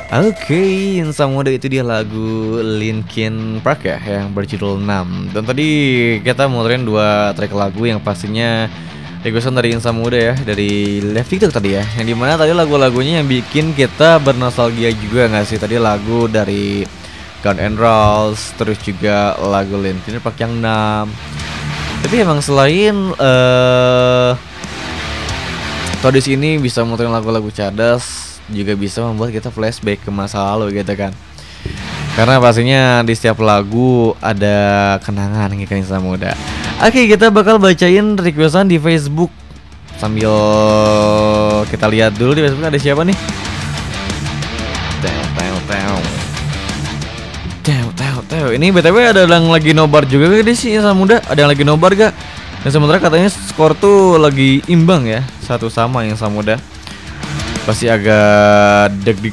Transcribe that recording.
Oke, Insan Muda itu dia lagu Linkin Park ya yang berjudul 6. Dan tadi kita muterin dua track lagu yang pastinya requestan dari Insan Muda ya, dari live TikTok tadi ya. Yang dimana tadi lagu-lagunya yang bikin kita bernostalgia juga nggak sih? Tadi lagu dari Guns N' Roses, terus juga lagu Linkin Park yang 6. Tapi emang selain Todis ini bisa muterin lagu-lagu cadas, juga bisa membuat kita flashback ke masa lalu gitu kan. Karena pastinya di setiap lagu ada kenangan gitu Insan Muda. Oke, kita bakal bacain requestan di Facebook. Sambil kita lihat dulu di Facebook ada siapa nih. Ini BTW ada yang lagi nobar juga gak sih Insan Muda? Ada yang lagi nobar gak? Dan sementara katanya skor tuh lagi imbang ya, 1-1 Insan Muda. Pasti agak deg